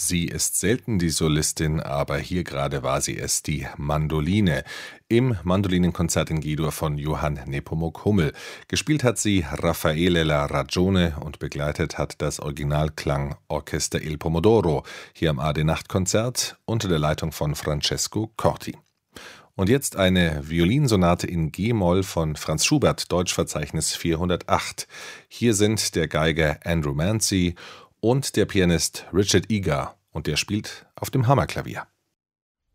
Sie ist selten die Solistin, aber hier gerade war sie es, die Mandoline. Im Mandolinenkonzert in G-Dur von Johann Nepomuk Hummel. Gespielt hat sie Raffaele La Ragione und begleitet hat das Originalklangorchester Il Pomodoro, hier am AD-Nachtkonzert unter der Leitung von Francesco Corti. Und jetzt eine Violinsonate in G-Moll von Franz Schubert, Deutschverzeichnis 408. Hier sind der Geiger Andrew Mancy und der Pianist Richard Egar, und der spielt auf dem Hammerklavier.